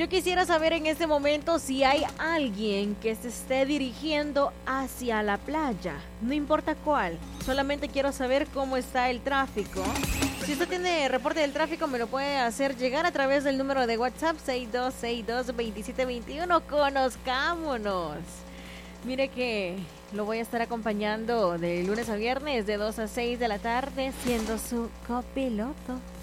Yo quisiera saber en este momento si hay alguien que se esté dirigiendo hacia la playa, no importa cuál, solamente quiero saber cómo está el tráfico. Si usted tiene reporte del tráfico, me lo puede hacer llegar a través del número de WhatsApp 6262-2721. Conozcámonos. Mire que lo voy a estar acompañando de lunes a viernes de 2 a 6 de la tarde, siendo su copiloto.